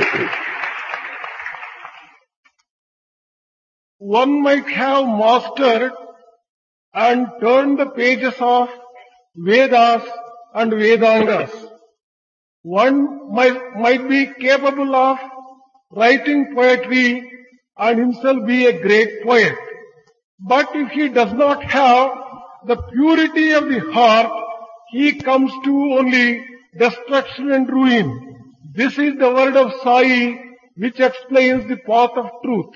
One might have mastered and turned the pages of Vedas and Vedangas. One might be capable of writing poetry and himself be a great poet. But if he does not have the purity of the heart, he comes to only destruction and ruin. This is the word of Sai, which explains the path of truth.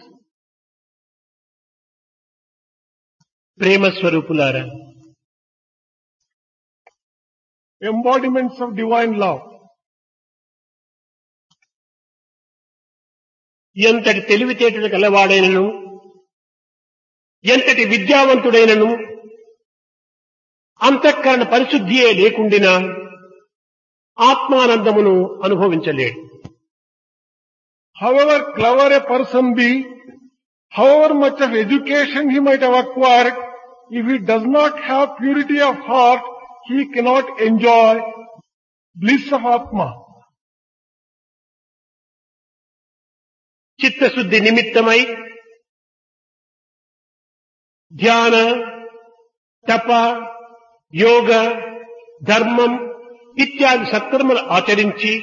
ప్రేమ స్వరూపులారా, Embodiments of divine love. ఎంతటి తెలివితేటలు గలవాడైనను, ఎంతటి విద్యావంతుడైనను అంతఃకరణ పరిశుద్ధియే లేకుండినా ఆత్మానందమును అనుభవించలేడు. However clever a person be, however much of education he might have acquired, if he does not have purity of heart, he cannot enjoy bliss of Atma. చిత్తశుద్ధి నిమిత్తమై ధ్యాన, తప, యోగ, ధర్మం ఇత్యాది సత్కర్మలు ఆచరించి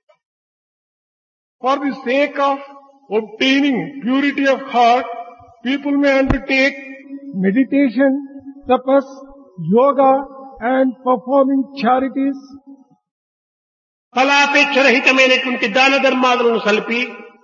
For the sake of obtaining purity of heart, people may undertake meditation, tapas, yoga and performing charities. ఫలాపేక్షరహితమైనటువంటి దాన ధర్మాలను సల్పి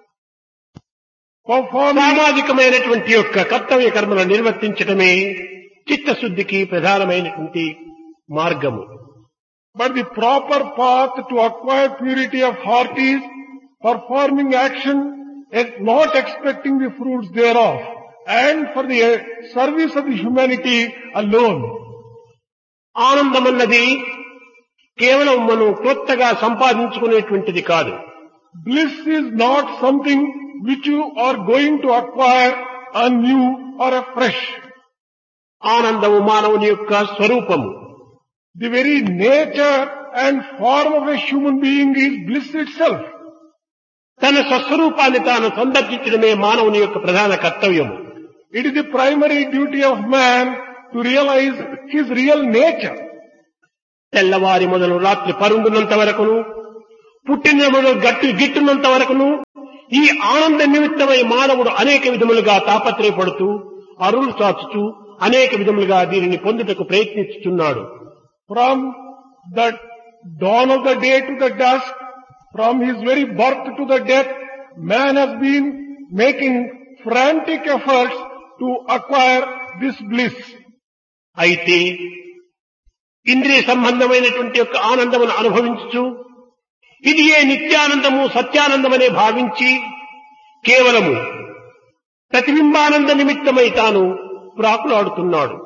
సామాజికమైనటువంటి యొక్క కర్తవ్య కర్మలను నిర్వర్తించడమే చిత్తశుద్ధికి ప్రధానమైనటువంటి మార్గము. But the proper path to acquire purity of heart is performing action and not expecting the fruits thereof, and for the service of the humanity alone. ఆనందమన్నది కేవలం మనం కొత్తగా సంపాదించుకునేటువంటిది కాదు. Bliss is not something which you are going to acquire anew or afresh. ఆనందము మానవుని యొక్క స్వరూపము. The very nature and form of a human being is bliss itself. తన స్వస్వరూపాన్ని తాను సందర్శించడమే మానవుని యొక్క ప్రధాన కర్తవ్యము. It is the primary duty of man to realize his real nature. తెల్లవారి మొదలు రాత్రి పరుండున్నంత వరకును, పుట్టిన మొదలు గిట్టున్నంత వరకును ఈ ఆనంద నిమిత్తమై మానవుడు అనేక విధములుగా తాపత్రయపడుతూ అరులు చాచుతూ అనేక విధములుగా దీనిని పొందుటకు ప్రయత్నిస్తున్నాడు. From the dawn of the day to the dusk, from his very birth to the death, man has been making frantic efforts to acquire this bliss. అయితే ఇంద్రియ సంబంధమైనటువంటి యొక్క ఆనందమును అనుభవించుచు ఇది ఏ నిత్యానందము సత్యానందమనే భావించి కేవలము ప్రతిబింబానంద నిమిత్తమై తాను ప్రాకులాడుతున్నాడు.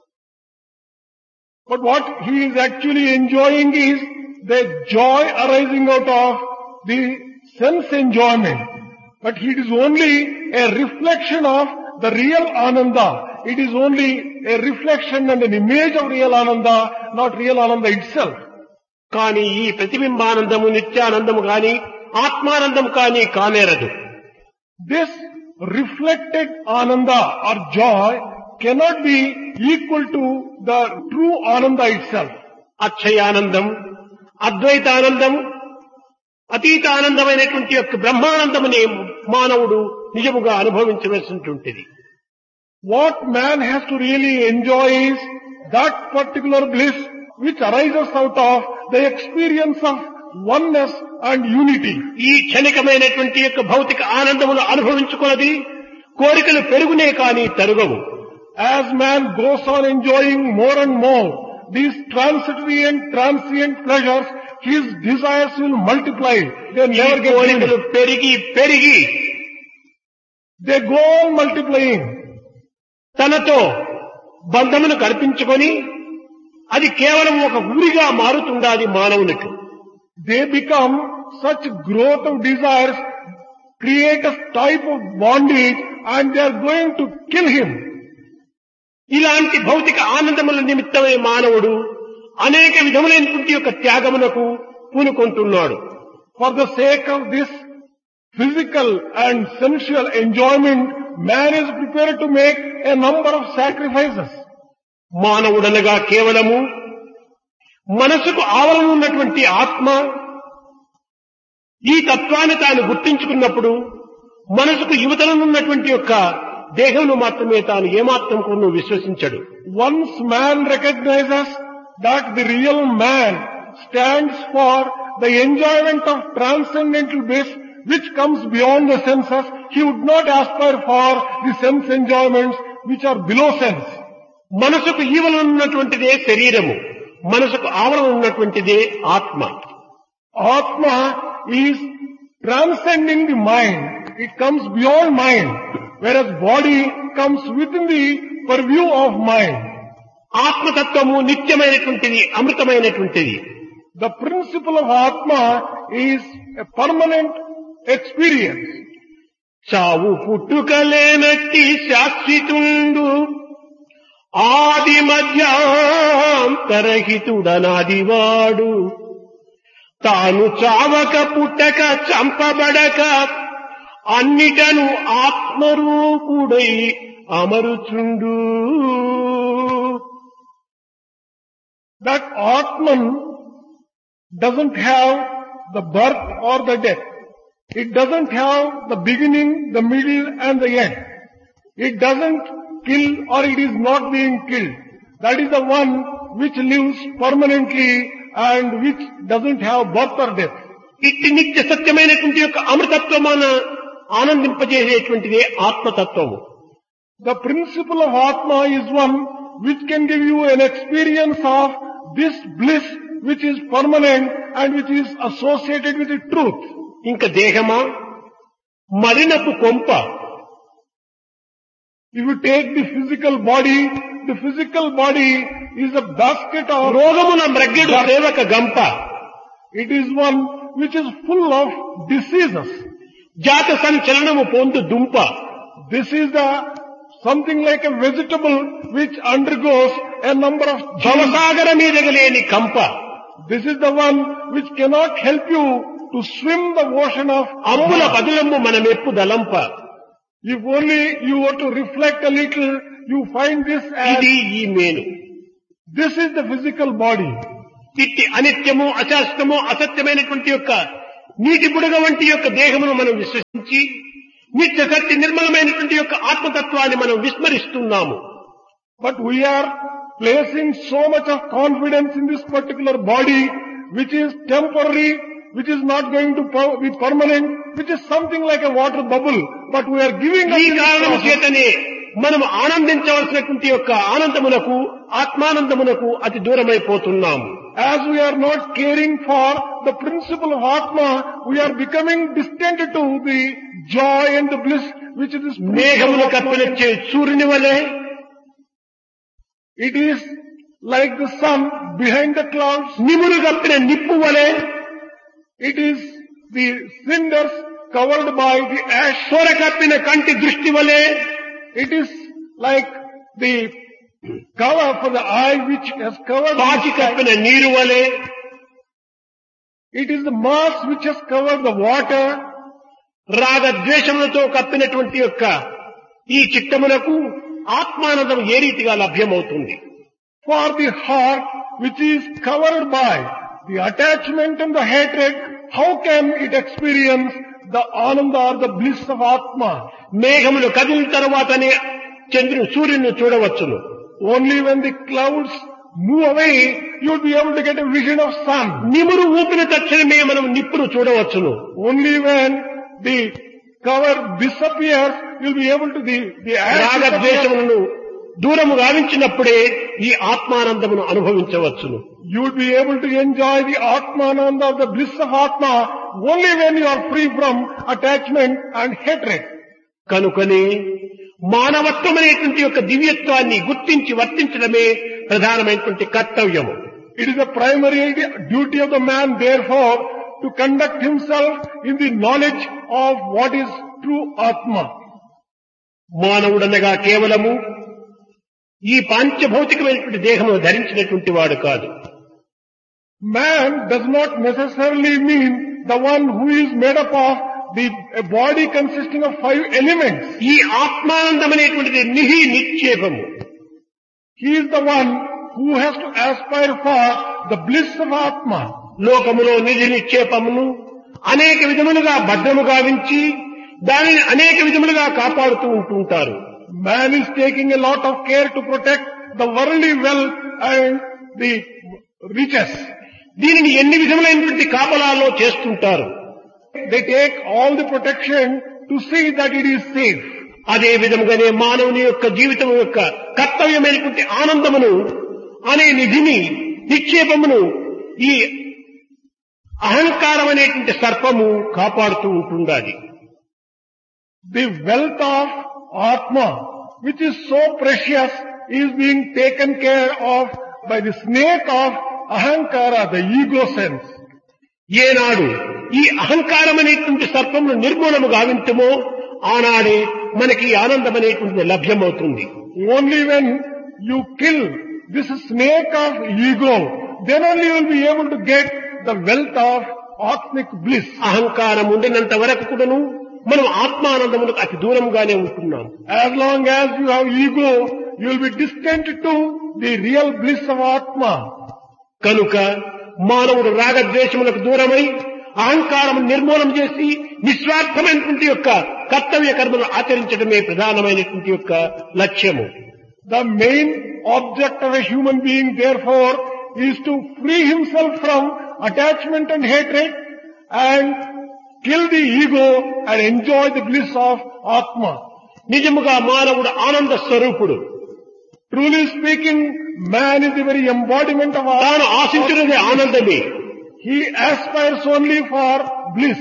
But what he is actually enjoying is the joy arising out of the sense enjoyment. But it is only a reflection of the real Ananda. It is only a reflection and an image of real Ananda, not real Ananda itself. కానీ ఈ ప్రతిబింబానందము నిత్యానందము కాని ఆత్మానందము కాని కానేరదు. This reflected Ananda or joy cannot be equal to the true Ananda itself. అక్షయానందం, అద్వైతానందం, అతీతానందమైనటువంటి యొక్క బ్రహ్మానందమునే మానవుడు నిజముగా అనుభవించవలసినటువంటిది. What man has to really enjoy is that particular bliss which arises out of the experience of oneness and unity. ఈ క్షణికమైనటువంటి యొక్క భౌతిక ఆనందమును అనుభవించుకున్నది కోరికలు పెరుగునే కాని తరుగవు. As man goes on enjoying more and more these transitory and transient pleasures, his desires will multiply. They never get కోరికలు finished. పెరిగి They go on multiplying. తనతో బంధమును కల్పించుకొని అది కేవలం ఒక ఊరిగా మారుతుండాది మానవునికి. They become such growth of desires, create a type of bondage, and they are going to kill him. ఇలాంటి భౌతిక ఆనందముల నిమిత్తమై మానవుడు అనేక విధములైనటువంటి యొక్క త్యాగమునకు పూనుకొంటున్నాడు. For the sake of this physical and sensual enjoyment, man is prepared to make a number of sacrifices. మానవుడనగా కేవలము మనసుకు ఆవరణ ఉన్నటువంటి ఆత్మ ఈ తత్వాన్ని తాను గుర్తించుకున్నప్పుడు మనసుకు యువతలనున్నటువంటి యొక్క దేహంను మాత్రమే తాను ఏమాత్రం కూడా విశ్వసించడు. Once man recognizes that the real man stands for the enjoyment of transcendental bliss which comes beyond the senses, he would not aspire for the sense enjoyments which are below sense. మనసుకు ఈవల ఉన్నటువంటిదే శరీరము, మనసుకు ఆవరణ ఉన్నటువంటిదే ఆత్మ. Atma is transcending the mind. It comes beyond mind, whereas body comes within the purview of mind. ఆత్మతత్వము నిత్యమైనటువంటిది, అమృతమైనటువంటిది. The principle of Atma is a permanent experience. చావు పుట్టుకలేనట్టి శాశ్వతుండు ఆది మధ్యాంతరహితుడనాదివాడు తాను చావక పుట్టక చంపబడక అన్నిటను ఆత్మరూపుడై అమరుచుండు. That Atman doesn't have the birth or the death. It doesn't have the beginning, the middle and the end. It doesn't kill or it is not being killed. That is the one which lives permanently and which doesn't have birth or death. ఇట్టి నిత్య సత్యమైనటువంటి యొక్క అమృతత్వమాన ఆనందింపజేసేటువంటిదే ఆత్మతత్వము. The principle of Atma is one which can give you an experience of this bliss which is permanent and which is associated with the truth. ఇంకా దేహమా మలినపు కొంప. If you take the physical body is a basket of రోగమున మ్రగ్గెడు సేవక గంప. It is one which is full of diseases. జాత సంచలనము పొందు దుంప. This is something like a vegetable which undergoes a number of భవసాగర మీదగలేని కంప. This is the one which cannot help you to swim the ocean of అమ్ముల పదులమ్ము మన మెప్పు దలంప. If only you were to reflect a little, you find this as ఇది ఈ మేను. this is the physical body. ఇట్టి అనిత్యము, అశాశ్వతము, అసత్యమైనటువంటి యొక్క నీటి బుడగ వంటి యొక్క దేహమును మనం విశ్వసించి నిత్య సత్య నిర్మలమైనటువంటి యొక్క ఆత్మతత్వాన్ని మనం విస్మరిస్తున్నాము. But we are placing so much of confidence in this particular body, which is temporary, which is not going to be permanent, which is something like a water bubble. But we are giving ఈ కారణం చేతనే మనం ఆనందించవలసినటువంటి యొక్క ఆనందమునకు, ఆత్మానందమునకు అతి దూరమైపోతున్నాము. As we are not caring for the principle of Atma, we are becoming distant to the joy and the bliss which is this మేఘములు కప్పినచ్చే సూర్యుని వలె it is like the sun behind the clouds. నిమురు కప్పిన నిప్పు వలె it is the cinders covered by the ash. సొర కప్పిన కంటి దృష్టి వలె it is like the cover for the eye which has covered పాచి కప్పిన నీరు వలె it is the mass which has covered the water. రాగద్వేషములతో కప్పినటువంటి యొక్క ఈ చిత్తమునకు ఆత్మానందం ఏ రీతిగా లభ్యమవుతుంది? For the heart which is covered by the attachment and the hatred, how can it experience the ananda or the bliss of Atma? మేఘములు కదిలిన తర్వాతనే చంద్రుని సూర్యుని చూడవచ్చును. Only when the clouds move away, you will be able to get a vision of sun. నిమురు ఊపిన తక్షణమే మనం నిప్పును చూడవచ్చును. Only when the cover disappears, you will be able to the రాగద్వేషములను దూరము గావించినప్పుడే ఈ ఆత్మానందమును అనుభవించవచ్చును. You will be able to enjoy the Atmananda, the bliss of Atma, only when you are free from attachment and hatred. కనుకనే మానవత్వం అనేటువంటి యొక్క దివ్యత్వాన్ని గుర్తించి వర్తించడమే ప్రధానమైనటువంటి కర్తవ్యము. It is a primary duty of the man, therefore, to conduct himself in the knowledge of what is true Atma. మానవుడనగా కేవలము ఈ పాంచభౌతికమైనటువంటి దేహమును ధరించినటువంటి వాడు కాదు. Man does not necessarily mean the one who is made up of a body consisting of 5 elements. ఈ ఆత్మానందం అనేటువంటిది నిహి నిక్షేపము. He is the one who has to aspire for the bliss of Atma. లోకములో నిధి నిక్షేపమును అనేక విధములుగా భద్రము గావించి దానిని అనేక విధములుగా కాపాడుతూ ఉంటుంటారు. Man is taking a lot of care to protect the worldly wealth and the riches. దీనిని ఎన్ని విధములైనటువంటి కాపలాల్లో చేస్తుంటారు. They take all the protection to see that it is safe. అదే విధముగానే మానవుని యొక్క జీవితం యొక్క కర్తవ్యమైనటువంటి ఆనందమును అనే నిధిని నిక్షేపమును ఈ అహంకారం అనేటువంటి సర్పము కాపాడుతూ ఉంటుండాలి. The wealth of Atma, which is so precious, is being taken care of by the snake of Ahankara, the ego sense. ఏనాడు ఈ అహంకారం అనేటువంటి సర్పమును నిర్మూలము గావించమో ఆనాడే మనకి ఆనందం అనేటువంటిది లభ్యమవుతుంది. Only when you kill this snake of ego, then only you will be able to get the wealth of Atmic bliss. అహంకారం ఉండినంత వరకు కూడాను మనం ఆత్మానందములకు అతి దూరంగానే ఉంటున్నాం. As long as you have ego, you will be distant to the real bliss of Atma. కనుక మానవుడు రాగద్వేషములకు దూరమై అహంకారం నిర్మూలన చేసి నిస్వార్థమైనటువంటి యొక్క కర్తవ్య కర్మలు ఆచరించడమే ప్రధానమైనటువంటి యొక్క లక్ష్యము. The main object of a human being, therefore, is to free himself from attachment and hatred and kill the ego and enjoy the bliss of Atma. నిజముగా మానవుడు ఆనంద స్వరూపుడు. Truly speaking, man is the very embodiment of తాను Atma. ఆశించినది ఆనందమే. He aspires only for bliss.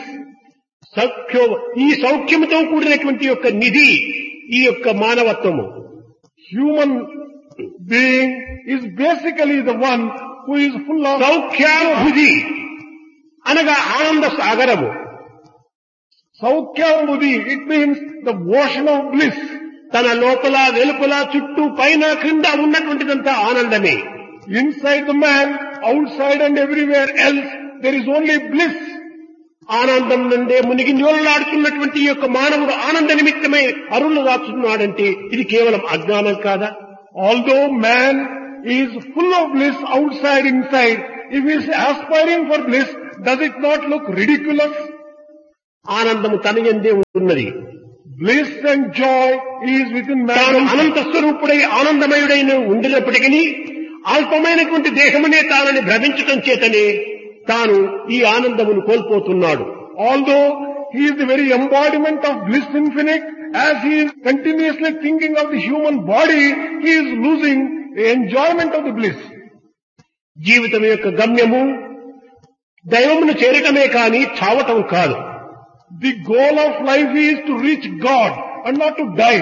ఈ సౌఖ్యముతో కూడినటువంటి యొక్క నిధి ఈ యొక్క మానవత్వము. Human being is basically the one who is full of సౌఖ్యానుభూతి అనగా ఆనంద సాగరము. Saukyambudhi, it means the ocean of bliss. తన లోపల వెలుపల చుట్టూ పైన క్రింద ఉన్నటువంటిదంతా ఆనందమే. Inside the man, outside and everywhere else, there is only bliss. ఆనందం నుండే మునిగి నిోలలాడుతున్నటువంటి ఈ యొక్క మానవుడు ఆనంద నిమిత్తమై అరుళ్ళు దాచుతున్నాడంటే ఇది కేవలం అజ్ఞానం కాదా? Although man is full of bliss outside, inside, if he is aspiring for bliss, does it not look ridiculous? ఆనందము తన యందే ఉన్నది. Bliss and joy is within తాను man. అనంత స్వరూపుడై ఆనందమయుడైన ఉండినప్పటికీ అల్పమైనటువంటి దేహమునే తానని భ్రమించటం చేతనే తాను ఈ ఆనందమును కోల్పోతున్నాడు. Although he is the very embodiment of bliss infinite, as he is continuously thinking of the human body, he is losing the enjoyment of the bliss. జీవితం యొక్క గమ్యము దైవమును చేరటమే కాని చావటం కాదు. The goal of life is to reach God and not to die.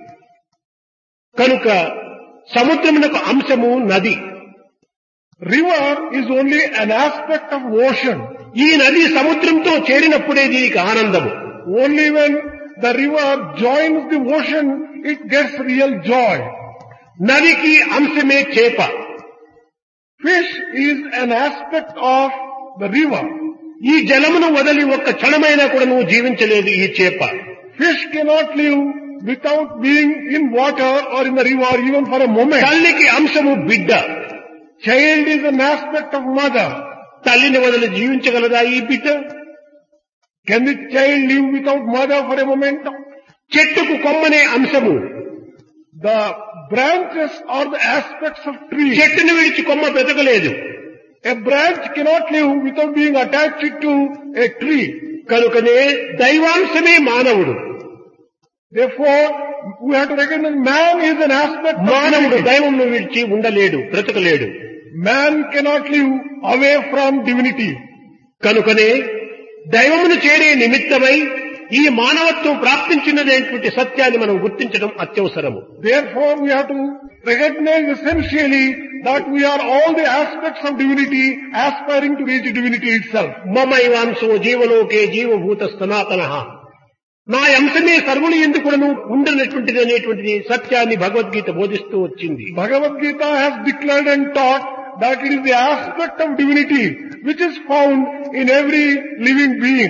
కనుక సముద్రమునకు అంశము నది. River is only an aspect of ocean. ఈ నది సముద్రంతో చేరినప్పుడే దీనికి ఆనందము. Only when the river joins the ocean, it gets real joy. నదికి అంశమే చేప. Fish is an aspect of the river. ఈ జలమును వదిలి ఒక్క క్షణమైనా కూడా నువ్వు జీవించలేదు ఈ చేప. Fish cannot live without being in water or in the river even for a moment. తల్లికి అంశము బిడ్డ. Child is an aspect of mother. తల్లిని వదిలి జీవించగలదా ఈ బిడ్డ? Can the child live without mother for a moment? చెట్టుకు కొమ్మనే అంశము. The branches are the aspects of tree. చెట్టును విడిచి కొమ్మ బ్రతకలేదు. A branch cannot live without being attached to a tree. కనుకనే దైవాంశమే మానవుడు. Therefore, we have to recognize man is an aspect of మానవుడు divinity. దైవంను విడిచి ఉండలేడు, బ్రతకలేడు. Man cannot live away from divinity. కనుకనే దైవమును చేరే నిమిత్తమై ఈ మానవత్వం ప్రాప్తించినటువంటి సత్యాన్ని మనం గుర్తించడం అత్యవసరము. Therefore, we have to recognize essentially that we are all the aspects of divinity aspiring to reach divinity itself. మమైవాంశో జీవలోకే జీవభూత సనాతనః. నా అంశమే సర్వులు ఎందుకును ఉండనటువంటిది అనేటువంటిది సత్యాన్ని భగవద్గీత బోధిస్తూ వచ్చింది. Bhagavad Gita has declared and taught that it is the aspect of divinity which is found in every living being.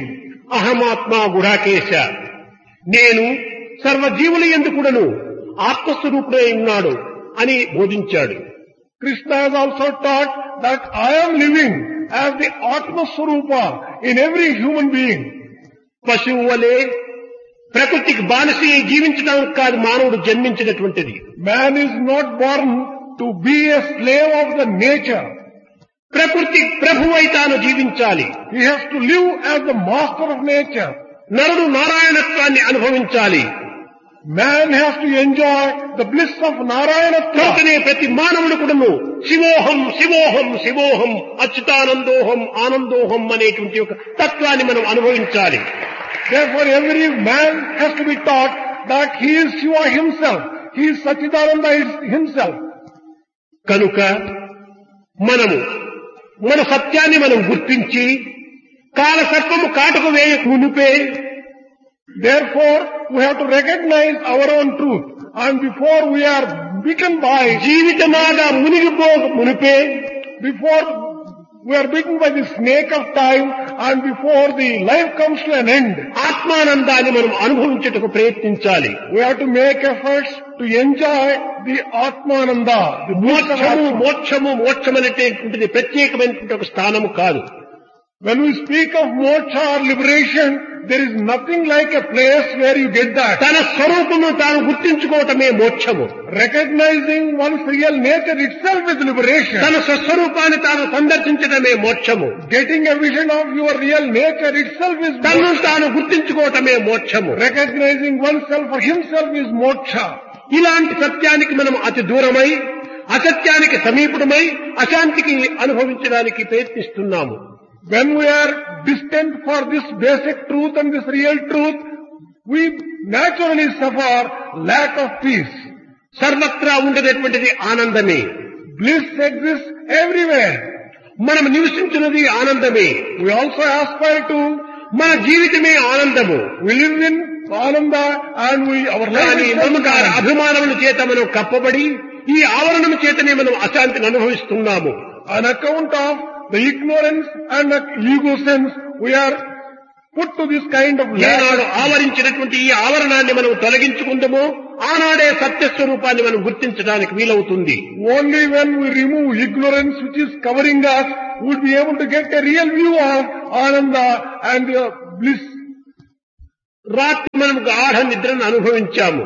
అహమాత్మా గుడాకేశ, నేను సర్వజీవుల యందు కూడాను ఆత్మస్వరూపుడై ఉన్నాడు అని బోధించాడు. Krishna has also taught that I am living as the Atma Swarupa in every human being. పశువు వలె ప్రకృతికి బానిసై జీవించడం కాదు మానవుడు జన్మించినటువంటిది. Man is not born to be a slave of the nature. ప్రకృతి ప్రభువై తాను జీవించాలి. He has to live as the master of nature. నరుడు నారాయణత్వాన్ని అనుభవించాలి. Man has to enjoy the bliss of Narayanatva. కనుకనే ప్రతి మానవుడు కూడాను శివోహం శివోహం శివోహం అచ్యుతానందోహం ఆనందోహం అనేటువంటి ఒక తత్వాన్ని మనం అనుభవించాలి. Therefore every man has to be taught that he is Shiva himself. He is Sachidananda himself. కనుక మనము మన సత్యాన్ని మనం గుర్తించి కాలసర్పము కాటుకు వేయ మునిపే, Therefore we have to recognize our own truth, and before we are bitten by, జీవితమాగా మునిగిపోక మునిపే, before we are bitten by the snake of time, and before the life comes to an end, ఆత్మానందాన్ని మనం అనుభవించుటకు ప్రయత్నించాలి. we have to make efforts to enjoy the Atmananda. The మోక్షము అనేటువంటిది ప్రత్యేకమైనటువంటి ఒక స్థానము కాదు. When we speak of moksha or liberation, there is nothing like a place where you get that. తన స్వరూపము తాను గుర్తించుకోవటమే మోక్షము. Recognizing one's real nature itself is liberation. తన స్వస్వరూపాన్ని తాను సందర్శించడమే మోక్షము. Getting a vision of your real nature itself is తను moksha. తాను గుర్తించుకోవటమే మోక్షము. Recognizing oneself for himself is moksha. ఇలాంటి సత్యానికి మనం అతి దూరమై, అసత్యానికి సమీపుడమై, అశాంతికి అనుభవించడానికి ప్రయత్నిస్తున్నాము. When we are distant for this basic truth and this real truth, we naturally suffer lack of peace. సర్వత్రా ఉండేటటువంటిది ఆనందమే. Bliss exists everywhere. మనం నివసించినది ఆనందమే. We also aspire to, మన జీవితమే ఆనందము. we live in Ananda and our life కానీ is మమకార Ananda. అభిమానముల చేత మనం కప్పబడి ఈ ఆవరణము చేతనే మనం అశాంతిని అనుభవిస్తున్నాము. On account of the ignorance and the ego sense, we are put to this kind of ఏనాడు lack. ఆవరించినటువంటి ఈ ఆవరణాన్ని మనం తొలగించుకుందామో ఆనాడే సత్యస్వరూపాన్ని మనం గుర్తించడానికి వీలవుతుంది. Only when we remove ignorance which is covering us, we will be able to get a real view of Ananda and bliss. రాత్రి మనం గాఢ నిద్రను అనుభవించాము.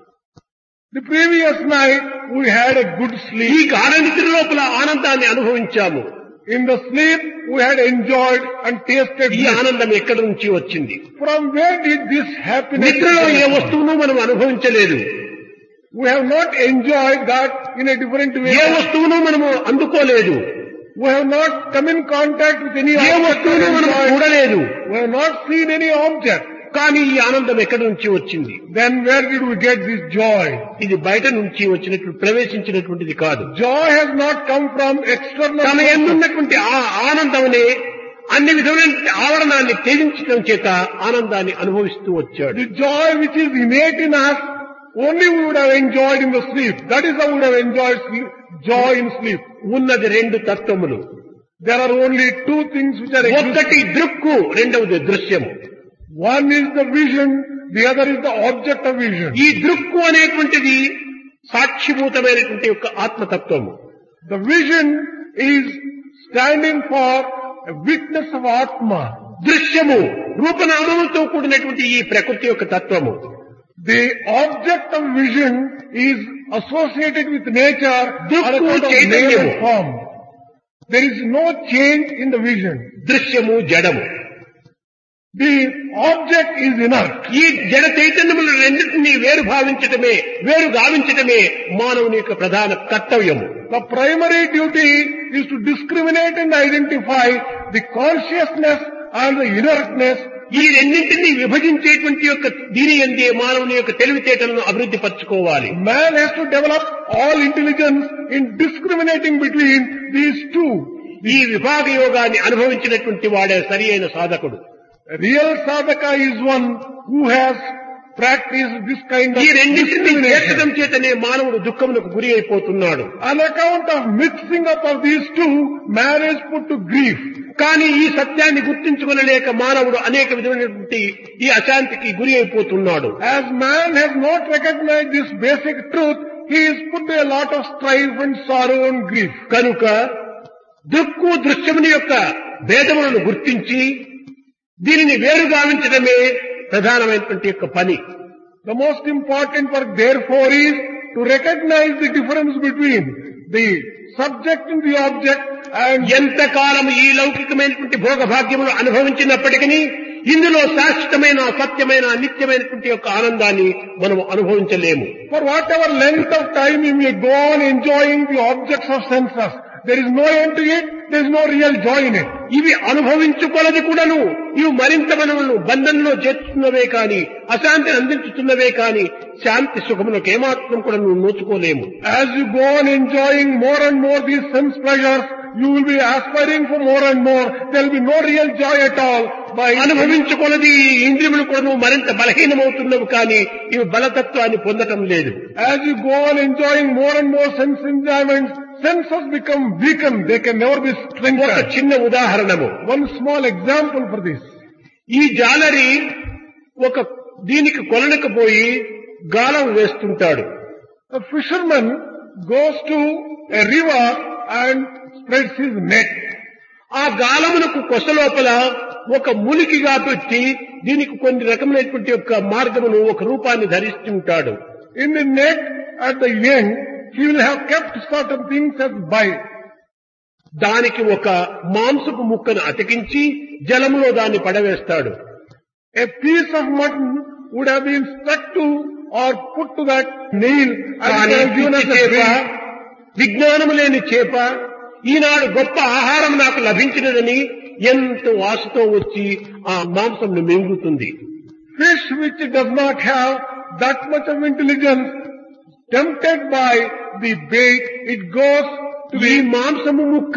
The previous night we had a good ఈ sleep. గాఢ నిద్ర లోపల ఆనందాన్ని అనుభవించాము. In the sleep we had enjoyed and tasted ఈ bliss. ఆనందం ఎక్కడి నుంచి వచ్చింది? From where did this happiness నిద్రలో ఏ come? వస్తువును మనం అనుభవించలేదు. We have not enjoyed that in a different way. ఏ వస్తువును మనము అందుకోలేదు. We have not come in contact with any A object. వస్తువును and మనం enjoyed. చూడలేదు. We have not seen any object. కానీ ఈ ఆనందం ఎక్కడి నుంచి వచ్చింది? Then where did we get this joy? ఇది బయట నుంచి వచ్చినట్టు ప్రవేశించినటువంటిది కాదు. Joy has not come from external. తన ఎందున్నటువంటి ఆ ఆనందమనే అన్ని విధమైన ఆవరణాన్ని త్యజించడం చేత ఆనందాన్ని అనుభవిస్తూ వచ్చాడు. The joy which is innate in us, only we would have enjoyed in the sleep. That is how we would have enjoyed joy in sleep. ఉన్నది రెండు తత్వములు. There are only two things which are existing. ఒకటి దృక్కు, రెండవది దృశ్యము. One is the vision, the other is the object of vision. ఈ దృక్కు అనేటువంటిది సాక్షిభూతమైనటువంటి యొక్క ఆత్మతత్వము. The vision is standing for a witness of Atma. దృశ్యము రూపనామములతో కూడినటువంటి ఈ ప్రకృతి యొక్క తత్వము. The object of vision is associated with nature on account of name and form. There is no change in the vision. దృశ్యము జడము. The object is inert. ఈ జడ చైతన్యములు రెండింటినీ వేరు భావించటమే, వేరు గావించటమే మానవుని యొక్క ప్రధాన కర్తవ్యము. The primary duty is to discriminate and identify the consciousness and the inertness. ఈ రెండింటినీ విభజించేటువంటి యొక్క దీని అందే మానవుని యొక్క తెలివితేటలను అభివృద్ధి పరచుకోవాలి. Man has to develop all intelligence in discriminating between these two. ఈ విభాగ యోగాన్ని అనుభవించినటువంటి వాడే సరి అయిన సాధకుడు. Real sadhaka is one who has practice this kind of ఈ రెండింటిని discrimination. చేర్చడం చేతనే మానవుడు దుఃఖమునకు గురి అయిపోతున్నాడు. On account of mixing up of these two, man is put to grief. కానీ ఈ సత్యాన్ని గుర్తించుకొనలేక మానవుడు అనేక విధమైనటువంటి ఈ అశాంతికి గురి అయిపోతున్నాడు. As man has not recognized this basic truth, he is put to a lot of strife and sorrow and grief. కనుక దృక్కు దృశ్యముని యొక్క భేదములను గుర్తించి దీనిని వేరుగావించడమే ప్రధానమైనటువంటి యొక్క పని. The most important work therefore is to recognize the difference between the subject and the object, and ఎంతకాలం ఈ లౌకికమైనటువంటి భోగభాగ్యములు అనుభవించినప్పటికీ ఇందులో శాశ్వతమైన సత్యమైన నిత్యమైనటువంటి యొక్క ఆనందాన్ని మనం అనుభవించలేము. for whatever length of time you may go on enjoying the objects of senses, there is no end to it, there is no real joy in it. ఇవి అనుభవించుకొలది కూడాను ఇవి మరింత మనల్ని బంధంలో చేర్చుతున్నవే కాని అశాంతిని అందించుతున్నవే కాని శాంతి సుఖములకు ఏమాత్రం కూడా నువ్వు నోచుకోలేము. As you go on enjoying more and more these sense pleasures, you will be aspiring for more and more. There will be no real joy at all. By అనుభవించుకొలది ఇంద్రియములు కూడా మరింత బలహీనమవుతున్నవి కానీ ఇవి బలతత్వాన్ని పొందటం లేదు. as you go on enjoying more and more sense enjoyments, senses become weakened. They can never be ఒక strengthened. చిన్న ఉదాహరణము, One small example for this. ఈ జాలరి ఒక దీనికి కొలనకపోయి గాలం వేస్తుంటాడు. A fisherman goes to a river and spreads his net. ఆ గాలమునకు కొస లోపల ఒక ములికిగా పెట్టి దీనికి కొన్ని రకమైనటువంటి యొక్క మార్గమును ఒక రూపాన్ని ధరిస్తుంటాడు. In the net at the end, he will have kept certain things as bite. దానికి ఒక మాంసపు ముక్కను అతికించి జలములో దాన్ని పడవేస్తాడు. A piece of mutton would have been stuck to or put to that nail and కానీ it would have given us పిచ్చి a చేప, bait. విజ్ఞానము లేని చేప ఈనాడు గొప్ప ఆహారం నాకు లభించినదని ఎంతో ఆశతో వచ్చి ఆ మాంసంను మింగుతుంది. Fish which does not have that much of intelligence, tempted by the bait, it goes to ఈ the మాంసము ముక్క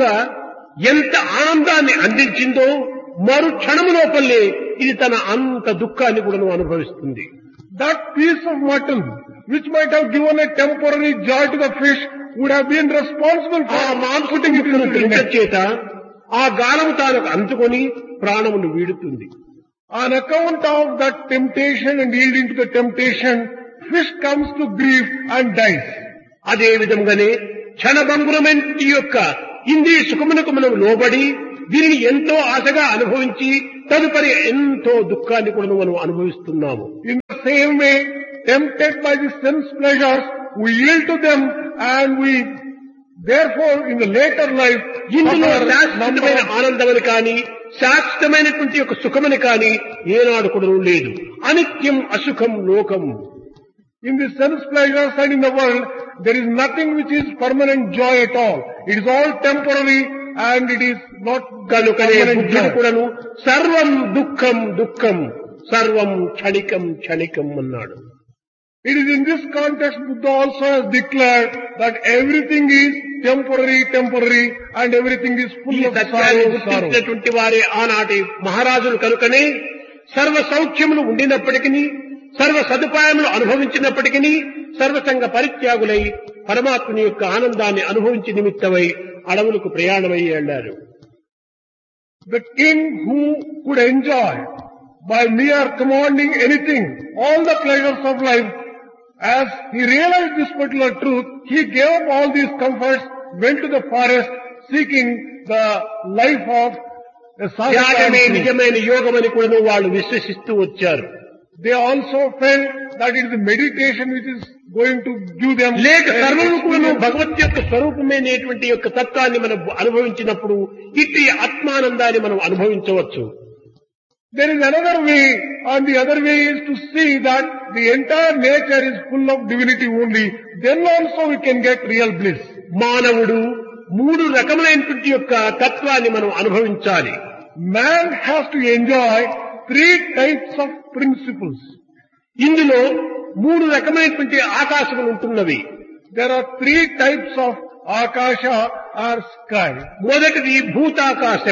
ఎంత ఆనందాన్ని అందించిందో మరు క్షణము లోపలే ఇది తన అంత దుఃఖాన్ని కూడా అనుభవిస్తుంది. that piece of mutton which might have given a temporary joy to the fish would have been responsible ఆ for మాంసపు putting it ముక్కను into the తినడం net. చేత ఆ గాలము తాను అంటుకొని ప్రాణమును వీడుతుంది. On account of that temptation and yielding to the temptation, fish comes to grief and dies. అదే విధంగానే క్షణభంగురమైన యొక్క ఇంద్రియ సుఖమునకు మనం లోబడి దీనిని ఎంతో ఆశగా అనుభవించి తదుపరి ఎంతో దుఃఖాన్ని కూడా మనం అనుభవిస్తున్నాము. In the same way, tempted by the sense pleasures, we yield to them and we therefore in the later life ఇందులో suffer శాశ్వతమైన number of- ఆనందమని కానీ శాశ్వతమైనటువంటి యొక్క సుఖమని కానీ ఏనాడు కూడా లేదు. అనిత్యం అసుఖం లోకం. in the sense pleasures and in the world, there is nothing which is permanent joy at all. It is all temporary and it is not కనుకనే permanent బుద్ధుడు joy. కూడాను సర్వం దుఃఖం దుఃఖం సర్వం క్షణికం క్షణికం అన్నాడు. It is in this context Buddha also has declared that everything is temporary, temporary and everything is full ఈ of సత్యాన్ని sorrow, sorrow. గుర్తించినటువంటి వారే ఆనాటి మహారాజులు కనుకనే సర్వ సౌఖ్యములు ఉండినప్పటికీ సర్వ సదుపాయములు అనుభవించినప్పటికీ సర్వసంగ పరిత్యాగులై పరమాత్మని యొక్క ఆనందాన్ని అనుభవించి నిమిత్తమై అడవులకు ప్రయాణమై వెళ్ళారు. The king who could enjoy by mere commanding anything, all the pleasures of life, as he realized this particular truth, he gave up all these comforts, went to the forest seeking the life of a త్యాగమే sadhaka. నిజమైన యోగమని కూడా వాళ్ళు విశ్వసిస్తూ వచ్చారు. They also felt that it is the meditation which is going to give them లేక సర్వము కూడా experience. భగవత్ యొక్క స్వరూపమైనటువంటి యొక్క తత్వాన్ని మనం అనుభవించినప్పుడు ఇట్టి ఆత్మానందాన్ని మనం అనుభవించవచ్చు. There is another way, and the other way is to see that the entire nature is full of divinity only. Then also we can get real bliss. మానవుడు మూడు రకములైనటువంటి యొక్క తత్వాన్ని మనం అనుభవించాలి. Man has to enjoy three types of principles. ఇందులో మూడు రకమైనటువంటి ఆకాశములు ఉంటున్నవి. There are three types of akasha or sky. మొదటిది భూతాకాశము.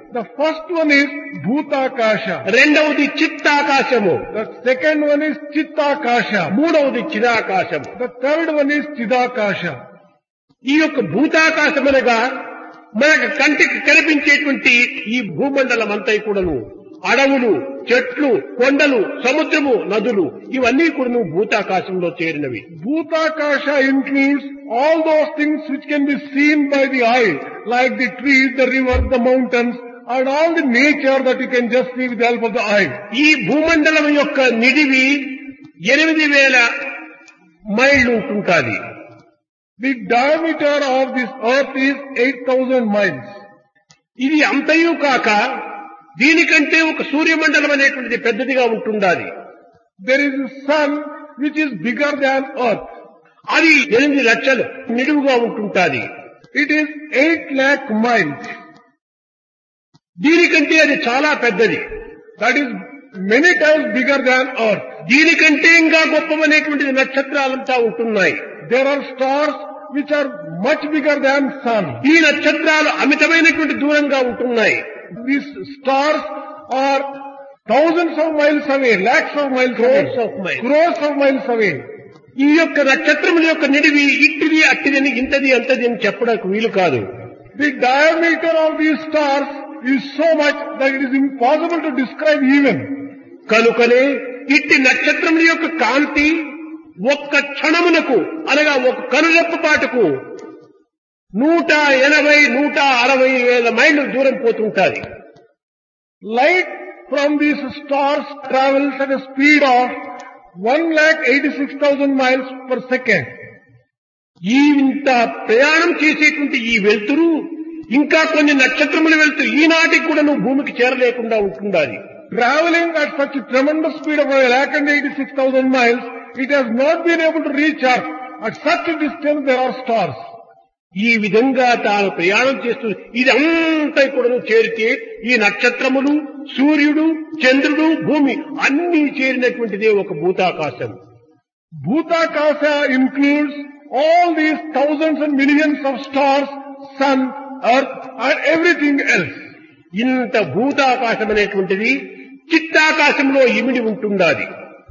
The first one is Bhutakasha. రెండవది చిత్తాకాశము, The second one is Chittakasha. మూడవది చిదాకాశము. The third one is Chidakasha. ఈ యొక్క భూతాకాశమనగా మనకు కంటికి కనిపించేటువంటి ఈ భూమండలం అంతా కూడాను అడవులు, చెట్లు, కొండలు, సముద్రము, నదులు ఇవన్నీ కూడాను భూతాకాశంలో చేరినవి. Bhutakasha includes all those things which can be seen by the eye, like the trees, the rivers, the mountains, and all the nature that you can just see with the help of the eye. ఈ భూమండలం యొక్క నిడివి 8,000 మైళ్ళు ఉంటుంటాది. The diameter of this earth is 8,000 miles. ఇది అంతయు కాక దీనికంటే ఒక సూర్యమండలం అనేటువంటిది పెద్దదిగా ఉంటుండాలి. There is a sun which is bigger than earth. అది 8 లక్షలు నిడువుగా ఉంటుంటాది. It is 8 lakh miles. దీనికంటే అది చాలా పెద్దది. That is many times bigger than earth. దీనికంటే ఇంకా గొప్పవనేటువంటిది నక్షత్రాలంతా ఉంటున్నాయి. There are stars which are much bigger than sun. ఈ నక్షత్రాలు అమితమైనటువంటి దూరంగా ఉంటున్నాయి. These stars are thousands of miles away, lakhs of miles away, crores of miles away. ఈ యొక్క నక్షత్రముల యొక్క నిడివి ఇట్టిది అట్టిదని ఇంతది అంతది అని చెప్పడానికి వీలు కాదు. The diameter of these stars is so much that it is impossible to describe even. కనుకనే ఇట్టి నక్షత్రముల యొక్క కాంతి ఒక్క క్షణమునకు అనగా ఒక కనురెప్ప పాటుకు 180-160 వేల మైళ్ళు దూరం పోతుంటాది. Light from these stars travels at a speed of 1,86,000 miles per second. ఈ ఇంత ప్రయాణం చేసేటువంటి ఈ వెలుతురు ఇంకా కొన్ని నక్షత్రముల వెలుతురు ఈనాటికి కూడా నువ్వు భూమికి చేరలేకుండా ఉంటుండాలి. Traveling at such a tremendous speed of 1,86,000 miles, it has not been able to reach Earth. At such a distance there are stars. ఈ విధంగా తాను ప్రయాణం చేస్తూ ఇదంతా కూడా చేరితే ఈ నక్షత్రములు, సూర్యుడు, చంద్రుడు, భూమి అన్నీ చేరినటువంటిదే ఒక భూతాకాశం. Bhutakasha includes all these thousands and millions of stars, sun, earth and everything else. ఇంత భూతాకాశం అనేటువంటిది చిత్తాకాశంలో ఇమిడి ఉంటుండాలి.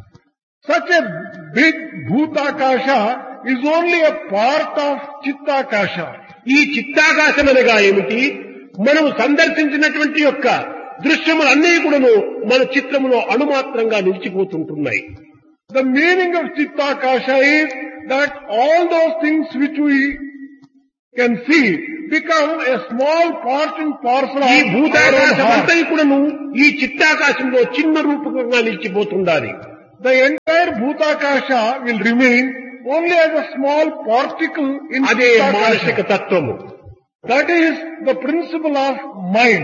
Such a big Bhutakasha is only a part of Chittakasha. ఈ చిత్తాకాశం అనగా ఏమిటి? మనం సందర్శించినటువంటి యొక్క దృశ్యములన్నీ కూడాను మన చిత్రములో అణుమాత్రంగా నిలిచిపోతుంటున్నాయి. The meaning of Chittakasha is that all those things which we can see become a small part and parcel ఈ of our own భూతాకాశం heart. అంతా కూడాను ఈ చిత్తాకాశంలో చిన్న రూపకంగా నిలిచిపోతుండాలి. The entire Bhutakasha will remain only as a small particle in అదే మానసిక Chittakasha. తత్వము. That is the principle of mind.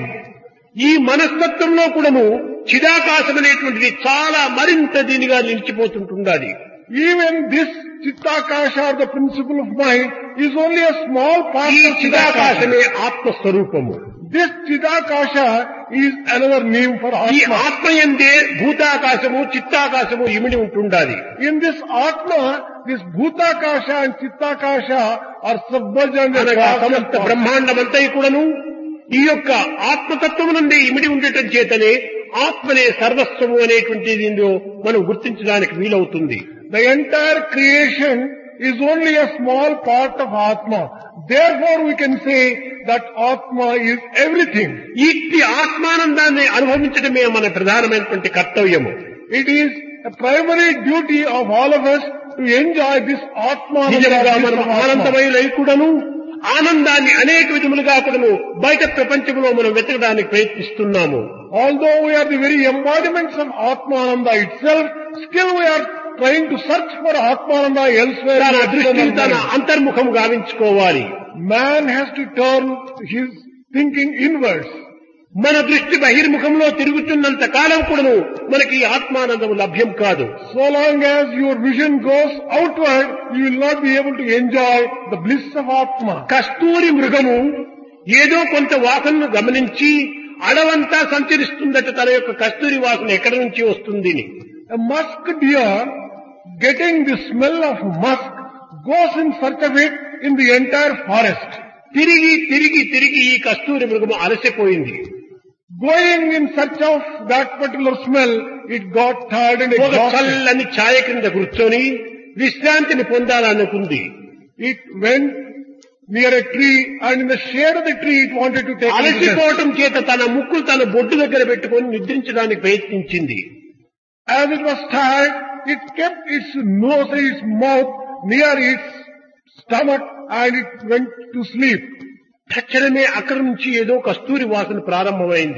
ఈ మనస్తత్వంలో కూడాను చిదాకాశం అనేటువంటిది చాలా మరింత దీనిగా నిలిచిపోతుంటుండాలి. Even this Chittakasha, or the principle of mind, is only a small part ఈ of చిదాకాశమే Chittakasha. ఆత్మస్వరూపము. This Chittakasha is another name for ఈ Atma. ఆత్మయందే భూతాకాశము, చిత్తాకాశము ఇమిడి ఉంటుండాలి. In this Atma, this Bhutakasha and Chittakasha are submerged and అనగా సమస్త బ్రహ్మాండమంతా కూడాను ఈ యొక్క ఆత్మతత్వము నుండి ఇమిడి ఉండటం చేతనే ఆత్మనే సర్వస్వము అనేటువంటిది మనం గుర్తించడానికి వీలవుతుంది. The entire creation is only a small part of Atma. Therefore we can say that Atma is everything. ఇట్టి ఆత్మానందాన్ని అనుభవించడమే మన ప్రధానమైనటువంటి కర్తవ్యము. It is a primary duty of all of us to enjoy this Atma. నిజంగా మనం ఆనందమయులై కూడాను ఆనందాన్ని అనేక విధములుగా కూడాను బయట ప్రపంచంలో మనం వెతకడానికి ప్రయత్నిస్తున్నాము. Although we are the very embodiments of Atmananda itself, still we are trying to search for Atmananda elsewhere. తన in దృష్టిని external తన world. అంతర్ముఖం గావించుకోవాలి. Man has to turn his thinking inwards. మన దృష్టి బహిర్ముఖంలో తిరుగుతున్నంత కాలం కూడాను మనకి ఆత్మానందం లభ్యం కాదు. So long as your vision goes outward, you will not be able to enjoy the bliss of Atma. కస్తూరి మృగము ఏదో కొంత వాసనను గమనించి అడవంతా సంచరిస్తుందట తన యొక్క కస్తూరి వాసన ఎక్కడి నుంచి వస్తుంది. A musk deer, getting the smell of musk, goes in search of it in the entire forest. తిరిగి తిరిగి తిరిగి ఈ కస్తూరి మృగము అలసిపోయింది. Going in search of that particular smell, it got tired and ఒక exhausted. చల్లని ఛాయ కింద కూర్చొని విశ్రాంతిని పొందాలనుకుంది. It went near a tree, and in the shade of the tree it wanted to take a rest. అలసిపోవటం చేత తన ముక్కులు తన బొడ్డు దగ్గర పెట్టుకొని నిద్రించడానికి ప్రయత్నించింది. As it was tired, it kept its nose and its mouth near its stomach, and it went to sleep. తక్షణమే అక్కడి నుంచి ఏదో కస్తూరి వాసన ప్రారంభమైంది.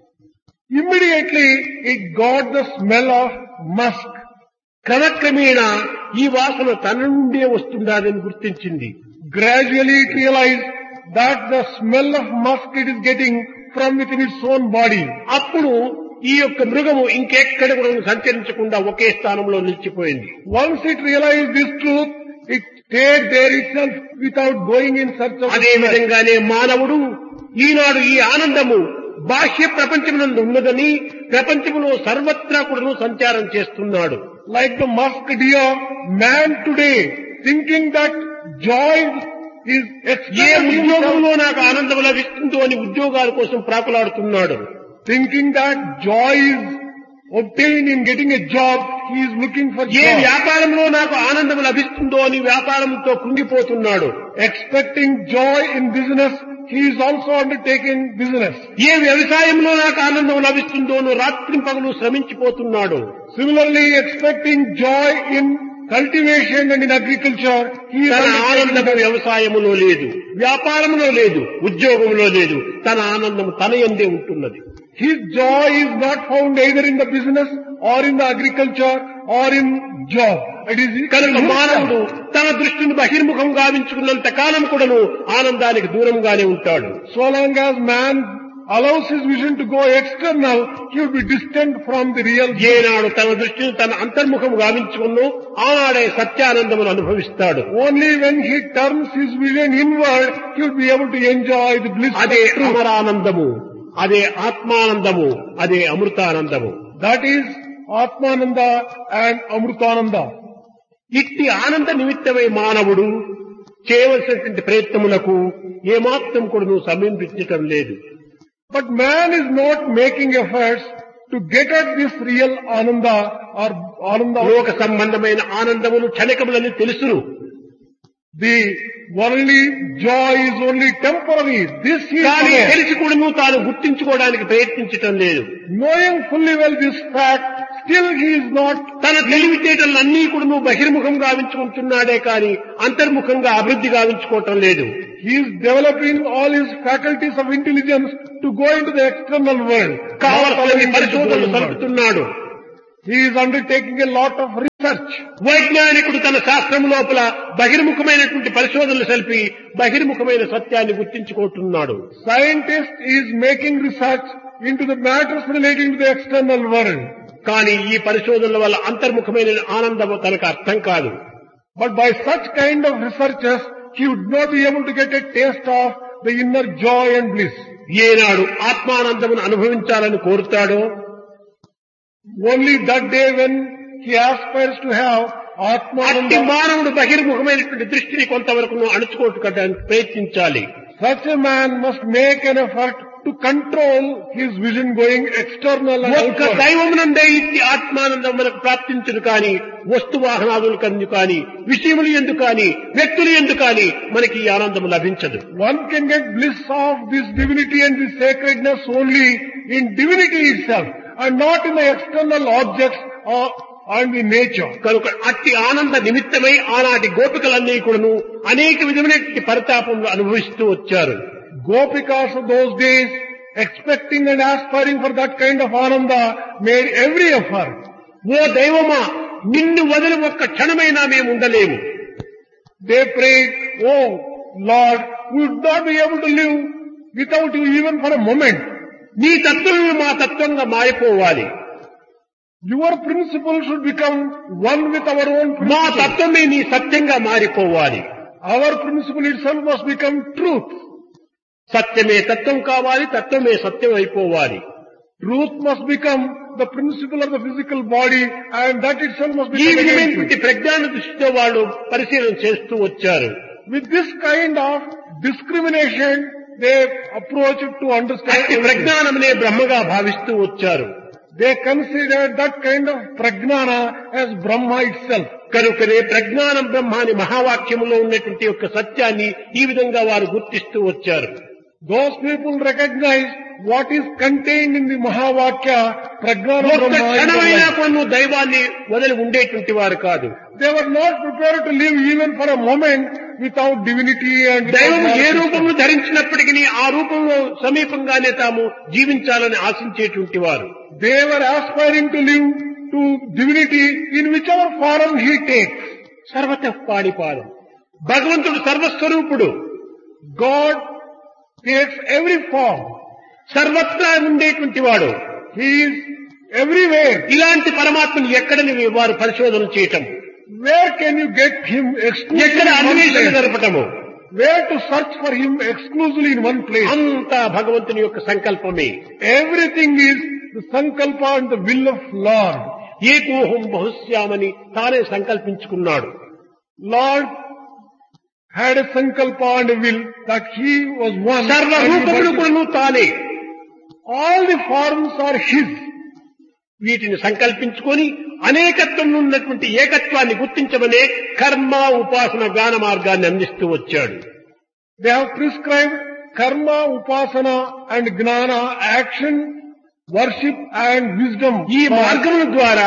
Immediately it got the smell of musk. క్రమక్రమేణా ఈ వాసన తన నుండే వస్తుందని గుర్తించింది. Gradually it realized that the smell of musk it is getting from within its own body. అప్పుడు ఈ యొక్క మృగము ఇంకెక్కడ కూడా సంచరించకుండా ఒకే స్థానంలో నిలిచిపోయింది. Once it realized this truth, it stayed there itself without going in search of అదే the smell. విధంగానే మానవుడు ఈనాడు ఈ ఆనందము బాహ్య ప్రపంచమునందు ఉన్నదని ప్రపంచములో సర్వత్రా కూడా సంచారం చేస్తున్నాడు. Like the musk deer, man today thinking that joy is A external, ఉద్యోగంలో నాకు ఆనందం లభిస్తుందో అని ఉద్యోగాల కోసం ప్రాకులాడుతున్నాడు. thinking that joy is obtained in getting a job, he is looking for A joy. వ్యాపారంలో నాకు ఆనందం లభిస్తుందో అని వ్యాపారంతో కృంగిపోతున్నాడు. Expecting joy in business, he is also undertaking business. ఏ వ్యవసాయంలో నాకు ఆనందం లభిస్తుందోనో రాత్రింపగలు శ్రమించిపోతున్నాడు. Similarly, expecting joy in cultivation and in agriculture, he is తన ఆనందము undertaking. వ్యవసాయములో లేదు, వ్యాపారములో లేదు, ఉద్యోగంలో లేదు. తన ఆనందము తన యందే ఉంటున్నది. His joy is not found either in the business or in the agriculture or in job. It is కనుక in మానవుడు himself. తన దృష్టిని బహిర్ముఖం గావించుకున్నంత కాలం కూడాను ఆనందానికి దూరంగానే ఉంటాడు. So long as man allows his vision to go external, he will be distant from the real joy. ఏనాడు తన దృష్టిని తన అంతర్ముఖం గావించుకున్నో ఆనాడే సత్యానందమును అనుభవిస్తాడు. Only when he turns his vision inward, he will be able to enjoy the bliss of అదే truth. అమరానందము, అదే ఆత్మానందము, అదే అమృతానందము. That is Atmananda and Amrutananda. ఇట్టి ఆనంద నిమిత్తమై మానవుడు చేయవలసినటువంటి ప్రయత్నములకు ఏమాత్రం కూడా సమీపించటం లేదు. But man is not making efforts to get at this real Ananda or Ananda. లోక సంబంధమైన ఆనందములు క్షణికములని తెలుసును. The worldly joy is only temporary. This he is కానీ aware. తెలిసి కూడాను తాను గుర్తించుకోవడానికి ప్రయత్నించటం లేదు. Knowing fully well this fact, still he is not. తన తెలివితేటలన్నీ కూడాను బహిర్ముఖం గావించుకుంటున్నాడే కానీ అంతర్ముఖంగా అభివృద్ధి గావించుకోవటం లేదు. He is developing all his faculties of intelligence to go into the external world. కావలసిన Not పరిశోధనలు allowing him to go inward. సలుపుతున్నాడు. He is undertaking a lot of research. వైజ్ఞానికుడు తన శాస్త్రం లోపల బహిర్ముఖమైనటువంటి పరిశోధనలు సలిపి బహిర్ముఖమైన సత్యాన్ని గుర్తించుకుంటున్నాడు. Scientist is making research into the matters relating to the external world. కానీ ఈ పరిశోధనల వల్ల అంతర్ముఖమైన ఆనందము తనకు అర్థం కాదు. But by such kind of researches, he would not be able to get a taste of the inner joy and bliss. ఏనాడు ఆత్మానందమును అనుభవించాలని కోరుతాడో Only that day when he aspires to have అట్టి Atmananda, మానవుడు బహిర్ముఖమైనటువంటి దృష్టిని కొంతవరకు అణుచుకోవడానికి ప్రయత్నించాలి. such a man must make an effort to control his vision going external and ఒక్క outward. దైవమునందే ఇట్టి ఆత్మానందం మనకు ప్రాప్తించును కానీ వస్తు వాహనాదులు కందు కానీ విషయములు ఎందు కానీ వ్యక్తులు ఎందు కానీ మనకి ఈ ఆనందం లభించదు. One can get bliss of this divinity and this sacredness only in divinity itself and not in the external objects or and in nature. కనుక అట్టి ఆనంద నిమిత్తమై ఆనాటి గోపికలన్నీ కూడాను అనేక విధమైనటువంటి పరితాపములు అనుభవిస్తూ వచ్చారు. Gopikas of those days, expecting and aspiring for that kind of ananda, made every effort. ఓ దైవమా, నిన్ను వదిలి ఒక్క క్షణమైనా మేము ఉండలేము. They prayed, "Oh Lord, we would not be able to live without you even for a moment. నీ తత్వమే మా తత్వంగా మారిపోవాలి. Your principle should become one with our own మా principle. తత్వమే నీ సత్యంగా మారిపోవాలి. Our principle itself must become truth. సత్యమే తత్వం కావాలి, తత్వమే సత్యం అయిపోవాలి. Truth must become the principle of the physical body, and that itself must ఈ become again విధమైనటువంటి truth. ప్రజ్ఞాన దృష్టితో వాళ్ళు పరిశీలన చేస్తూ వచ్చారు. With this kind of discrimination, they approach it to understand అట్టి everything. ప్రజ్ఞానమనే బ్రహ్మగా భావిస్తూ వచ్చారు. They considered that kind of prajnana as Brahma itself. కనుకనే ప్రజ్ఞానం బ్రహ్మ అని మహావాక్యములో ఉన్నటువంటి యొక్క సత్యాన్ని ఈ విధంగా వారు గుర్తిస్తూ వచ్చారు. Those people recognized what is contained in the Mahavakya, Prajnana ఒక్క Brahma. in their క్షణమైనా life. కొన్ను దైవాన్ని వదిలి ఉండేటువంటి వారు కాదు. They were not prepared to live even for a moment without divinity and without దైవం ఏ Mahavakya. రూపంలో ధరించినప్పటికీ ఆ రూపంలో సమీపంగానే తాము జీవించాలని ఆశించేటువంటి వారు. They were aspiring to live to divinity in whichever form he takes. సర్వతః పాణిపాదం. భగవంతుడు సర్వస్వరూపుడు. God takes every form. సర్వత్రా ఉండేటువంటి వాడు. He is everywhere. ఇలాంటి పరమాత్మను ఎక్కడని వారు పరిశోధన చేయటం, Where can you get him exclusively ఎక్కడ in one అన్వేషణ place? జరపటము, Where to search for him exclusively in one place? అంతా భగవంతుని యొక్క సంకల్పమే. Everything is the sankalpa and the will of Lord. ఏకోహం బహుశ్యామని తానే సంకల్పించుకున్నాడు. Lord had a sankalpa and a will that he was one. సర్వరూపములు కూడా తానే. All the forms are his. వీటిని సంకల్పించుకొని అనేకత్వంలో ఉన్నటువంటి ఏకత్వాన్ని గుర్తించమనే కర్మ, ఉపాసన, జ్ఞాన మార్గాన్ని అందిస్తూ వచ్చాడు. They have prescribed karma, upasana and gnana, action, worship and wisdom. ఈ మార్గముల ద్వారా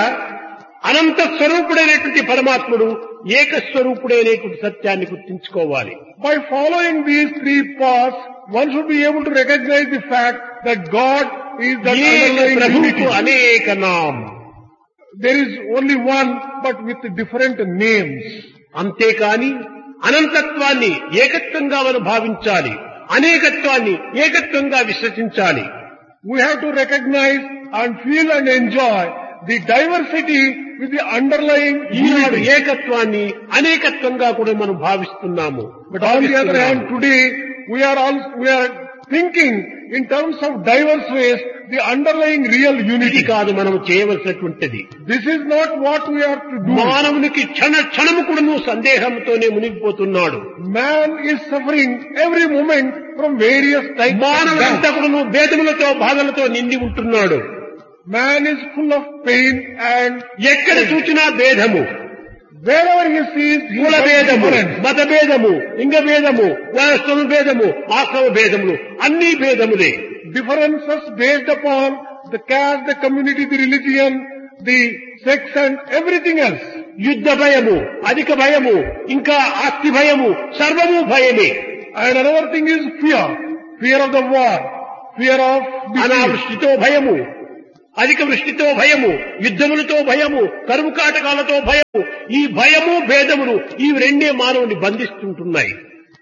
అనంత స్వరూపుడైనటువంటి పరమాత్ముడు ఏకస్వరూపుడైనటువంటి సత్యాన్ని గుర్తించుకోవాలి. By following these three paths, one should be able to recognize the fact that God is the ఏక underlying ప్రభువుకు divinity. అనేక నామ్. There is only one, but with different names. అంతేకాని అనంతత్వాన్ని ఏకత్వంగా మనం భావించాలి, అనేకత్వాన్ని ఏకత్వంగా విశ్వసించాలి. We have to recognize and feel and enjoy the diversity with the underlying Eenadu unity. ఏకత్వాన్ని అనేకత్వంగా కూడా మనం భావిస్తున్నాము. But on the other hand, today we are thinking in terms of diverse ways the underlying real ఇది unity. కాదు మనం చేయవలసినటువంటిది. This is not what we are to do. మానవునికి క్షణము కూడా సందేహంతోనే మునిగిపోతున్నాడు. Man is suffering every moment from various types of మానవుడంతా doubt. కూడా భేదములతో బాధలతో నిండి ఉంటున్నాడు. Man is full of pain and ఎక్కడ చూచినా భేదము, wherever he sees he కుల finds భేదము, difference. మత భేదము, లింగ భేదము, వయస్సు భేదము, ఆశ్రమ భేదములు, అన్ని భేదములే. Differences based upon the caste, the community, the religion, the sex and everything else. యుద్ధ భయము, అధిక భయము, ఇంకా ఆస్తి భయము, సర్వము భయమే. And another thing is fear. Fear of the war. Fear of disease. అనావృష్టితో భయము, అధిక వృష్టితో భయము, యుద్ధములతో భయము, కరువు కాటకాలతో భయము, ఈ భయము భేదములు ఈ రెండే మానవుని బంధిస్తుంటున్నాయి.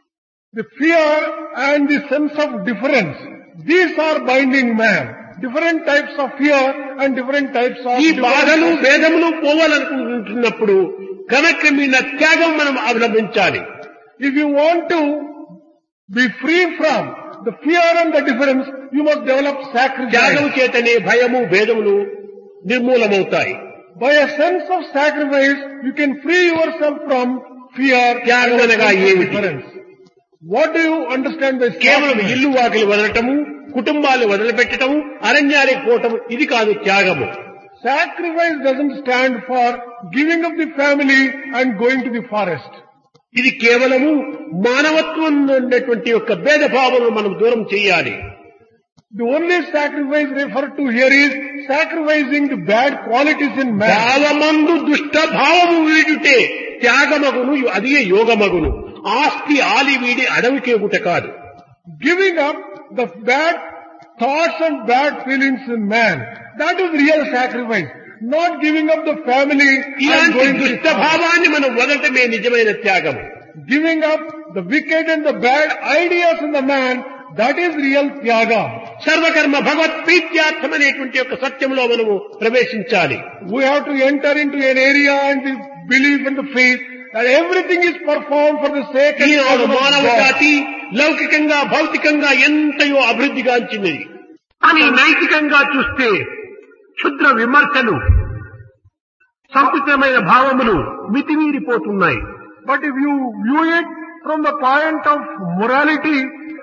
The fear and the sense of difference. These are binding man. Different types of fear and different types of ఈ బాధలు భేదములు పోవాలనుకుంటున్నప్పుడు క్రమక్రమేణ త్యాగం మనం అవలంబించాలి. If you want to be free from the fear and the difference, you must develop త్యాగం sacrifice. చేతనే భయము భేదములు నిర్మూలమవుతాయి. By a sense of sacrifice, you can free yourself from fear త్యాగం and అనగా sense of ఏమిటి? difference. What do you understand by కేవలం sacrifice? ఇల్లు వాకిలి వదలటము, కుటుంబాలు వదిలిపెట్టడం, అరణ్యాలకు పోవటం ఇది కాదు త్యాగము. Sacrifice doesn't stand for giving up the family and going to the forest. ఇది కేవలము మానవత్వం ఉన్నటువంటి యొక్క భేదభావములను మనం దూరం చేయాలి. The only sacrifice referred to here is sacrificing the bad qualities in man. భావమందు దుష్ట భావము వీడుటే త్యాగమగును, అది యోగమగును. ఆస్తి ఆలి వీడి అడవికేగుట కాదు. Giving up the bad thoughts and bad feelings in man. That is real sacrifice. Not giving up the family and ఇలాంటి going to దుష్ట the forest. భావాన్ని మనం వదలటమే నిజమైన త్యాగము. Giving up the wicked and the bad ideas in the man, that is real tyaga. సర్వకర్మ భగవత్ ప్రీత్యార్థం అనేటువంటి యొక్క సత్యంలో మనము ప్రవేశించాలి. We have to enter into an area and the belief and the faith that everything is performed for the sake and Eenadu honor of మానవ God. జాతి లౌకికంగా భౌతికంగా ఎంతయో అభివృద్ధిగాంచినది. కానీ నైతికంగా చూస్తే క్షుద్ర విమర్శలు, సంకుచితమైన భావములు మితిమీరిపోతున్నాయి. But if you view it from the point of morality,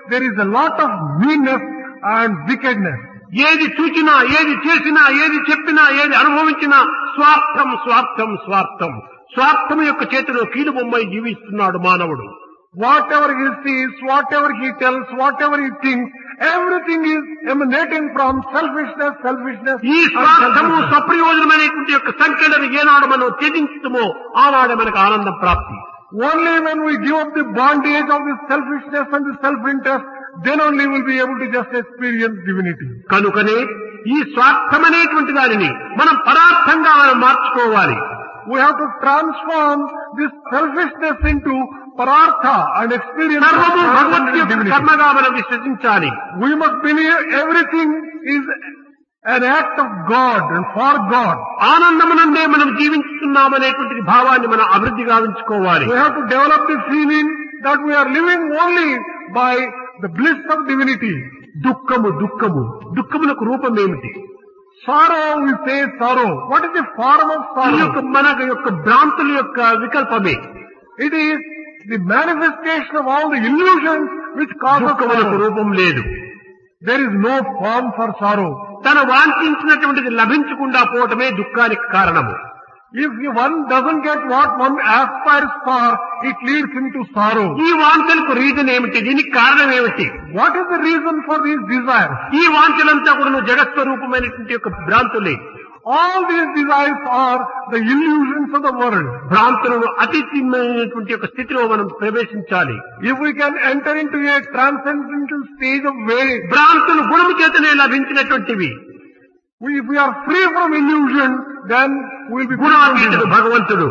there is a lot of meanness and wickedness. ఏది చూచినా, ఏది చేసినా, ఏది చెప్పినా, ఏది అనుభవించినా స్వార్థం, స్వార్థం, స్వార్థం. స్వార్థం యొక్క చేతిలో కీలుబొమ్మై జీవిస్తున్నాడు మానవుడు. Whatever he sees, whatever he tells, whatever he thinks, everything is emanating from selfishness, selfishness. ఈ స్వార్థము స్వప్రయోజనమైనటువంటి యొక్క సంఖ్యలను ఏనాడు మనం త్యజించుతామో ఆనాడే మనకు ఆనందం ప్రాప్తి. Only when we give up the bondage of the selfishness and the self-interest, then only we'll be able to just experience divinity. కనుకనే ఈ స్వార్థమనేటువంటి దానిని మనం పరార్థంగా మనం మార్చుకోవాలి. We have to transform this selfishness into parartha and experience సర్వము భగవంతుని యొక్క కర్మగా మనం విశ్వసించాలి. We must believe everything is an act of God and for God. ఆనందమునందే మనం జీవిస్తున్నామనేటువంటి భావాన్ని మనం అభివృద్ధి గావించుకోవాలి. We have to develop the feeling that we are living only by the bliss of divinity. దుఃఖము, దుఃఖము, దుఃఖములకు రూపం ఏమిటి? Sorrow, we say sorrow. What is the form of ఈ sorrow? యొక్క మన యొక్క భ్రాంతుల యొక్క వికల్పమే. It is the manifestation of all the illusions which cause us దుఃఖములకు sorrow. రూపం లేదు. There is no form for sorrow. తన వాంఛించినటువంటిది లభించకుండా పోవటమే దుఃఖానికి కారణము. If one doesn't get what one aspires for, it leads him to sorrow. ఈ వాంఛలకు reason ఏమిటి? దీనికి కారణం ఏమిటి? What is the reason for these desires? ఈ వాంఛలంతా కూడా జగత్స్వరూపమైనటువంటి యొక్క భ్రాంతులే. All these desires are the illusions of the world. భ్రాంతులను అతీతమైనటువంటి యొక్క స్థితిలో మనం ప్రవేశించాలి. If we can enter into a transcendental stage of way, భ్రాంతులు గుణము చేతనే లభించినటువంటివి. if we are free from illusion, then we will be free from గుణాతీతుడు illusion. భగవంతుడు.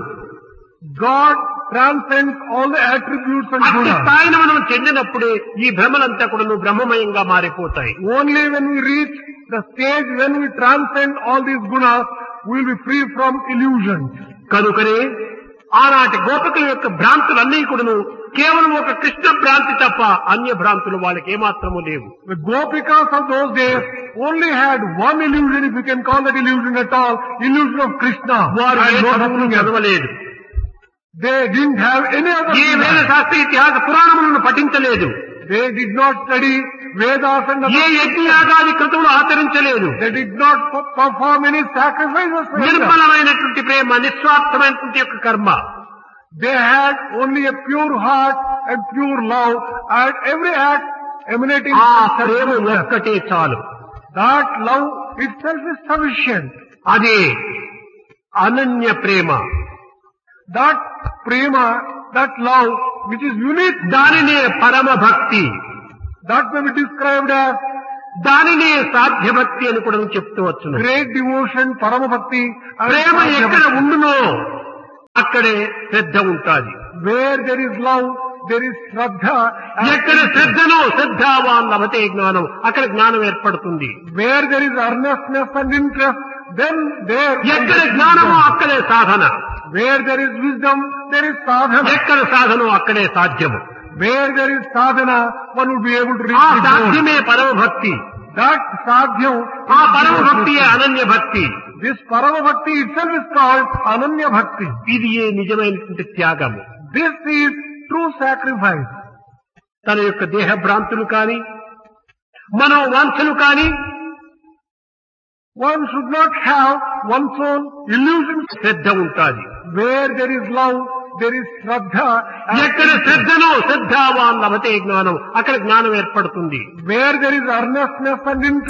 God transcends all the attributes and అట్టి gunas. స్థాయిని మనం చెందినప్పుడే ఈ భ్రమలంతా కూడా బ్రహ్మమయంగా మారిపోతాయి. Only when we reach the stage when we transcend all these gunas, we will be free from illusions. కనుకనే ఆనాటి గోపికల యొక్క భ్రాంతులన్నీ కూడాను కేవలం ఒక కృష్ణ భ్రాంతి తప్ప అన్య భ్రాంతులు వాళ్ళకి ఏమాత్రము లేవు. The Gopikas of those days only had one illusion, if you can call that illusion at all, illusion of Krishna. వారు ఏ And no చదువులు nothing else. చదవలేదు. They didn't have any other ఏ వేద desire. శాస్త్ర ఇతిహాస పురాణములను పఠించలేదు. They did not study Vedas and A other. యజ్ఞయాగాది కృతులు ఆచరించలేదు. They did not perform any sacrifices for Indra. నిర్మలమైనటువంటి ప్రేమ, నిస్వార్థమైనటువంటి యొక్క కర్మ. They had only a pure heart and pure love, and every act emanating ఆ from Prema selflessness. ఒక్కటే చాలు. That love itself is sufficient. అదే అనన్య ప్రేమ. That prema, that love, which is unique, దానినే పరమ భక్తి, that may be described as దానినే సాధ్య భక్తి అని కూడా చెప్తూ వచ్చును. great devotion, parama bhakti. and Prema sadhya ఎక్కడ bhakti. ఉండునో అక్కడే శ్రద్ధ ఉంటాది. Where there is love, there is shraddha. and ఎక్కడ శ్రద్ధనో శ్రద్ధావాన్ లభతే జ్ఞానం, అక్కడ జ్ఞానం ఏర్పడుతుంది. where there is earnestness and interest, then there. ఎక్కడ జ్ఞానమో అక్కడే సాధన, Where there is wisdom, there is sadhana. ఎక్కడ సాధనో అక్కడే సాధ్యము. Where there is sadhana, one will be able to ఆ reach the goal. సాధ్యమే పరమ భక్తి. That sadhyam. ఆ పరమ భక్తియే అనన్య భక్తి. This parama bhakti itself is called ananya bhakti. ఇది ఏ నిజమైనటువంటి త్యాగము. This is true sacrifice. తన యొక్క దేహ భ్రాంతులు కాని మనోవాంఛలు కాని One should not have one's own illusions. శ్రద్ధ ఉంటాది. Where there is love, there is shraddha. and ఎక్కడ శ్రద్ధనో శ్రద్ధావాన్ లభతే జ్ఞానం, అక్కడ జ్ఞానం ఏర్పడుతుంది. Where there is earnestness and interest.